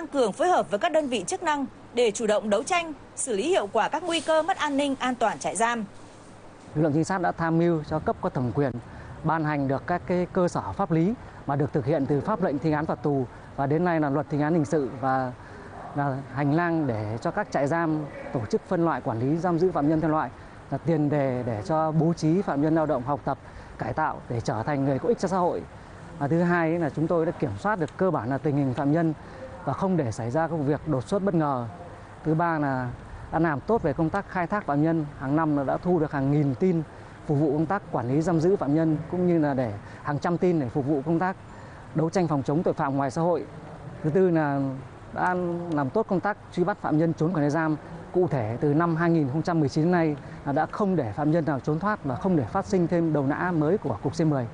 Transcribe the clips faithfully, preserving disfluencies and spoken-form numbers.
cường phối hợp với các đơn vị chức năng để chủ động đấu tranh, xử lý hiệu quả các nguy cơ mất an ninh an toàn trại giam. Lực lượng trinh sát đã tham mưu cho cấp có thẩm quyền ban hành được các cái cơ sở pháp lý mà được thực hiện từ pháp lệnh thi hành án phạt tù và đến nay là luật thi hành án hình sự, và là hành lang để cho các trại giam tổ chức phân loại quản lý giam giữ phạm nhân theo loại, là tiền đề để cho bố trí phạm nhân lao động học tập, cải tạo để trở thành người có ích cho xã hội. Và thứ hai là chúng tôi đã kiểm soát được cơ bản là tình hình phạm nhân và không để xảy ra các vụ việc đột xuất bất ngờ. Thứ ba là đã làm tốt về công tác khai thác phạm nhân, hàng năm là đã thu được hàng nghìn tin phục vụ công tác quản lý giam giữ phạm nhân, cũng như là để hàng trăm tin để phục vụ công tác đấu tranh phòng chống tội phạm ngoài xã hội. Thứ tư là đã làm tốt công tác truy bắt phạm nhân trốn khỏi giam. Cụ thể từ năm hai nghìn không trăm mười chín đến nay là đã không để phạm nhân nào trốn thoát và không để phát sinh thêm đầu nã mới của cục C mười.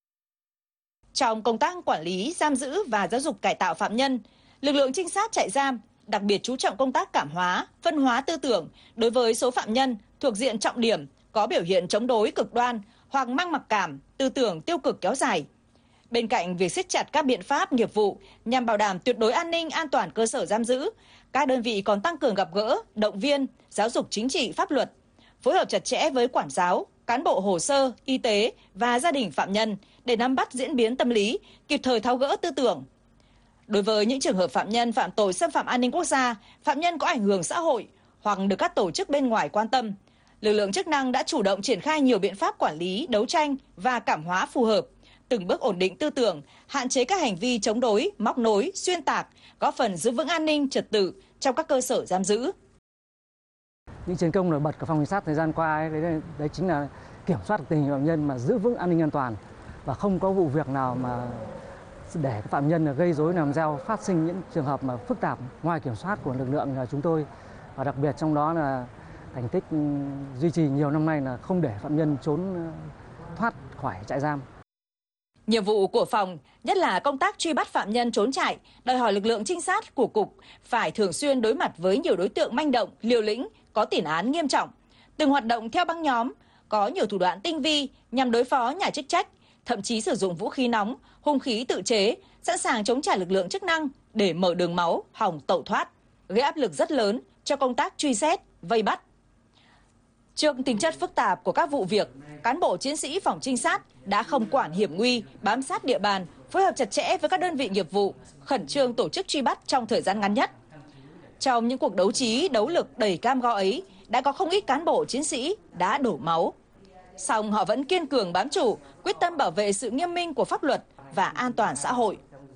Trong công tác quản lý, giam giữ và giáo dục cải tạo phạm nhân, lực lượng trinh sát trại giam đặc biệt chú trọng công tác cảm hóa, phân hóa tư tưởng đối với số phạm nhân thuộc diện trọng điểm có biểu hiện chống đối cực đoan hoặc mang mặc cảm, tư tưởng tiêu cực kéo dài. Bên cạnh việc siết chặt các biện pháp nghiệp vụ nhằm bảo đảm tuyệt đối an ninh an toàn cơ sở giam giữ, các đơn vị còn tăng cường gặp gỡ, động viên, giáo dục chính trị pháp luật, phối hợp chặt chẽ với quản giáo, cán bộ hồ sơ, y tế và gia đình phạm nhân để nắm bắt diễn biến tâm lý, kịp thời tháo gỡ tư tưởng. Đối với những trường hợp phạm nhân phạm tội xâm phạm an ninh quốc gia, phạm nhân có ảnh hưởng xã hội hoặc được các tổ chức bên ngoài quan tâm, lực lượng chức năng đã chủ động triển khai nhiều biện pháp quản lý, đấu tranh và cảm hóa phù hợp, từng bước ổn định tư tưởng, hạn chế các hành vi chống đối, móc nối, xuyên tạc, góp phần giữ vững an ninh trật tự trong các cơ sở giam giữ. Những chiến công nổi bật của phòng cảnh sát thời gian qua ấy, đấy, đấy chính là kiểm soát tình hình phạm nhân mà giữ vững an ninh an toàn và không có vụ việc nào mà để phạm nhân gây rối làm gieo, phát sinh những trường hợp mà phức tạp ngoài kiểm soát của lực lượng chúng tôi. Và đặc biệt trong đó là thành tích duy trì nhiều năm nay là không để phạm nhân trốn thoát khỏi trại giam. Nhiệm vụ của phòng, nhất là công tác truy bắt phạm nhân trốn trại, đòi hỏi lực lượng trinh sát của cục phải thường xuyên đối mặt với nhiều đối tượng manh động, liều lĩnh, có tiền án nghiêm trọng, từng hoạt động theo băng nhóm, có nhiều thủ đoạn tinh vi nhằm đối phó nhà chức trách, thậm chí sử dụng vũ khí nóng, hung khí tự chế, sẵn sàng chống trả lực lượng chức năng để mở đường máu, hòng tẩu thoát, gây áp lực rất lớn cho công tác truy xét, vây bắt. Trước tính chất phức tạp của các vụ việc, cán bộ chiến sĩ phòng trinh sát đã không quản hiểm nguy, bám sát địa bàn, phối hợp chặt chẽ với các đơn vị nghiệp vụ, khẩn trương tổ chức truy bắt trong thời gian ngắn nhất. Trong những cuộc đấu trí, đấu lực đầy cam go ấy, đã có không ít cán bộ chiến sĩ đã đổ máu. Song họ vẫn kiên cường bám trụ, quyết tâm bảo vệ sự nghiêm minh của pháp luật và an toàn xã hội.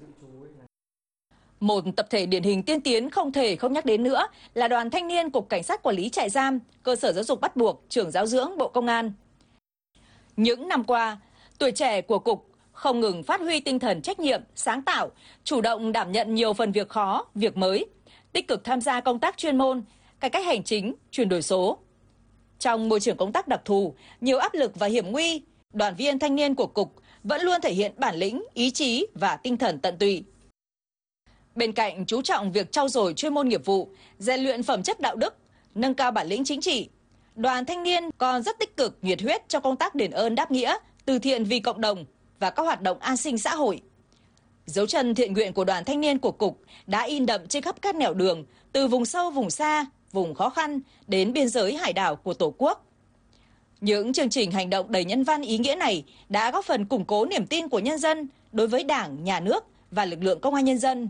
Một tập thể điển hình tiên tiến không thể không nhắc đến nữa là Đoàn Thanh niên Cục Cảnh sát Quản lý Trại giam, Cơ sở Giáo dục Bắt buộc, Trường Giáo dưỡng Bộ Công an. Những năm qua, tuổi trẻ của Cục không ngừng phát huy tinh thần trách nhiệm, sáng tạo, chủ động đảm nhận nhiều phần việc khó, việc mới, tích cực tham gia công tác chuyên môn, cải cách hành chính, chuyển đổi số. Trong môi trường công tác đặc thù, nhiều áp lực và hiểm nguy, đoàn viên thanh niên của Cục vẫn luôn thể hiện bản lĩnh, ý chí và tinh thần tận tụy. Bên cạnh chú trọng việc trau dồi chuyên môn nghiệp vụ, rèn luyện phẩm chất đạo đức, nâng cao bản lĩnh chính trị, Đoàn Thanh niên còn rất tích cực, nhiệt huyết trong công tác đền ơn đáp nghĩa, từ thiện vì cộng đồng và các hoạt động an sinh xã hội. Dấu chân thiện nguyện của Đoàn Thanh niên của Cục đã in đậm trên khắp các nẻo đường, từ vùng sâu, vùng xa, vùng khó khăn đến biên giới hải đảo của Tổ quốc. Những chương trình hành động đầy nhân văn ý nghĩa này đã góp phần củng cố niềm tin của nhân dân đối với Đảng, Nhà nước và lực lượng công an nhân dân.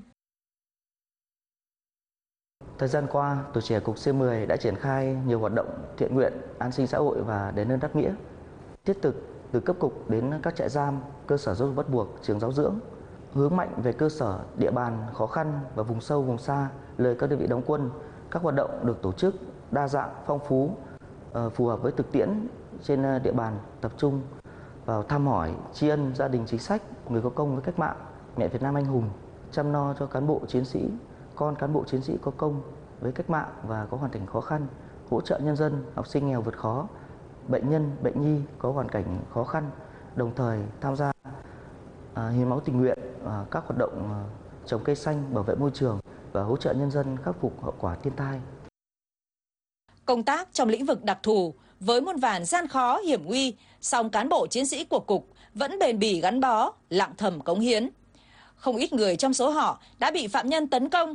Thời gian qua, Tuổi trẻ Cục C mười đã triển khai nhiều hoạt động thiện nguyện, an sinh xã hội và đền ơn đáp nghĩa, thiết thực từ cấp cục đến các trại giam, cơ sở giáo dục bắt buộc, trường giáo dưỡng, hướng mạnh về cơ sở, địa bàn khó khăn và vùng sâu, vùng xa, nơi các đơn vị đóng quân. Các hoạt động được tổ chức đa dạng, phong phú, phù hợp với thực tiễn trên địa bàn, tập trung vào thăm hỏi, tri ân gia đình chính sách, người có công với cách mạng, mẹ Việt Nam anh hùng, chăm lo cho cán bộ chiến sĩ, con cán bộ chiến sĩ có công với cách mạng và có hoàn cảnh khó khăn, hỗ trợ nhân dân, học sinh nghèo vượt khó, bệnh nhân, bệnh nhi có hoàn cảnh khó khăn, đồng thời tham gia à, hiến máu tình nguyện, à, các hoạt động à, trồng cây xanh, bảo vệ môi trường và hỗ trợ nhân dân khắc phục hậu quả thiên tai. Công tác trong lĩnh vực đặc thù với muôn vàn gian khó, hiểm nguy, song cán bộ chiến sĩ của Cục vẫn bền bỉ gắn bó, lặng thầm cống hiến. Không ít người trong số họ đã bị phạm nhân tấn công,